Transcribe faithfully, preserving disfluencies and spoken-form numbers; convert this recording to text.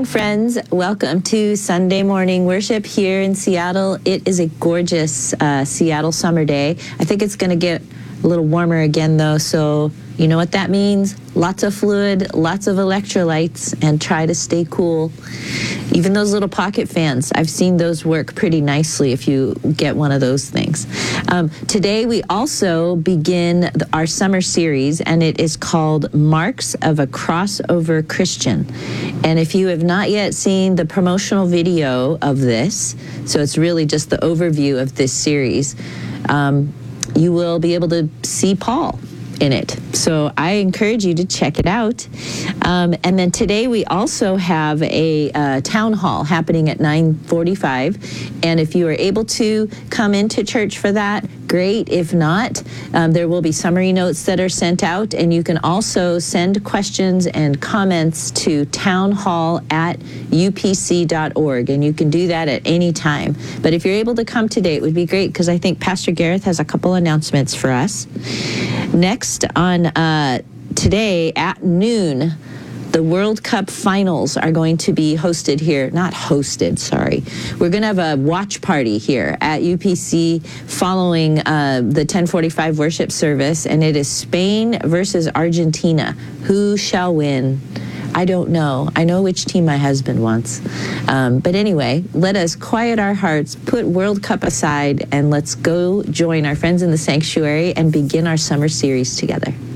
friends. Welcome to Sunday morning worship here in Seattle. It is a gorgeous uh, Seattle summer day. I think it's going to get a little warmer again, though, so you know what that means. Lots of fluid, lots of electrolytes, and try to stay cool. Even those little pocket fans, I've seen those work pretty nicely if you get one of those things. Um, today we also begin the, our summer series, and it is called Marks of a Crossover Christian. And if you have not yet seen the promotional video of this, so it's really just the overview of this series, um, you will be able to see Paul in it. So I encourage you to check it out. Um, and then today we also have a uh, town hall happening at nine forty-five. And if you are able to come into church for that, great. If not, um, there will be summary notes that are sent out, and you can also send questions and comments to townhall at u p c dot org, and you can do that at any time. But if you're able to come today, it would be great, because I think Pastor Gareth has a couple announcements for us. Next on uh, today at noon, the World Cup finals are going to be hosted here. Not hosted, sorry. We're going to have a watch party here at U P C following uh, the ten forty-five worship service, and it is Spain versus Argentina. Who shall win? I don't know. I know which team my husband wants. Um, but anyway, let us quiet our hearts, put World Cup aside, and let's go join our friends in the sanctuary and begin our summer series together.